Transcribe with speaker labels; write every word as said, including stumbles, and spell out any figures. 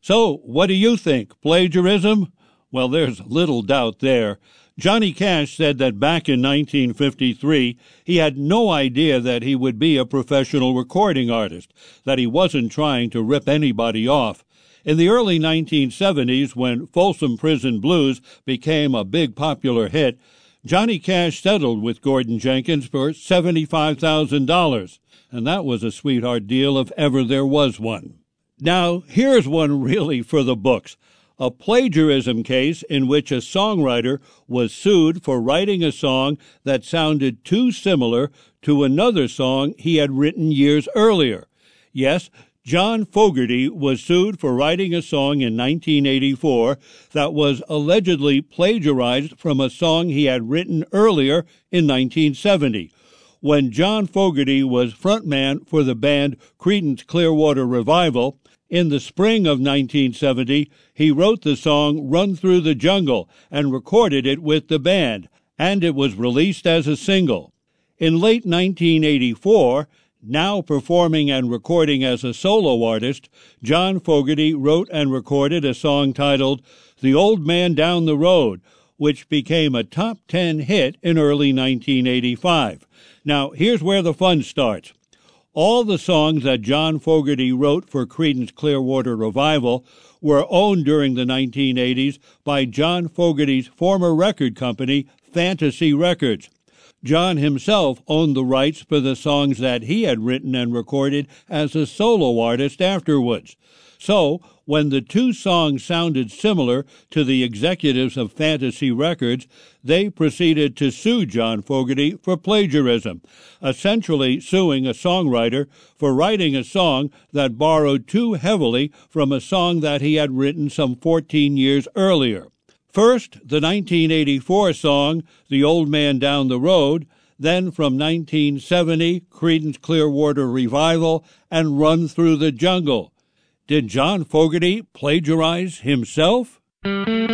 Speaker 1: So, what do you think? Plagiarism? Well, there's little doubt there. Johnny Cash said that back in nineteen fifty-three, he had no idea that he would be a professional recording artist, that he wasn't trying to rip anybody off. In the early nineteen seventies, when Folsom Prison Blues became a big popular hit, Johnny Cash settled with Gordon Jenkins for seventy-five thousand dollars, and that was a sweetheart deal if ever there was one. Now, here's one really for the books. A plagiarism case in which a songwriter was sued for writing a song that sounded too similar to another song he had written years earlier. Yes, John Fogerty was sued for writing a song in nineteen eighty-four that was allegedly plagiarized from a song he had written earlier in nineteen seventy. When John Fogerty was frontman for the band Creedence Clearwater Revival, in the spring of nineteen seventy, he wrote the song Run Through the Jungle and recorded it with the band, and it was released as a single. In late nineteen eighty-four, now performing and recording as a solo artist, John Fogerty wrote and recorded a song titled The Old Man Down the Road, which became a top ten hit in early nineteen eighty-five. Now, here's where the fun starts. All the songs that John Fogerty wrote for Creedence Clearwater Revival were owned during the nineteen eighties by John Fogerty's former record company, Fantasy Records. John himself owned the rights for the songs that he had written and recorded as a solo artist afterwards. So, when the two songs sounded similar to the executives of Fantasy Records, they proceeded to sue John Fogerty for plagiarism, essentially suing a songwriter for writing a song that borrowed too heavily from a song that he had written some fourteen years earlier. First, the nineteen eighty-four song, The Old Man Down the Road, then from nineteen seventy, Creedence Clearwater Revival, and Run Through the Jungle. Did John Fogerty plagiarize himself?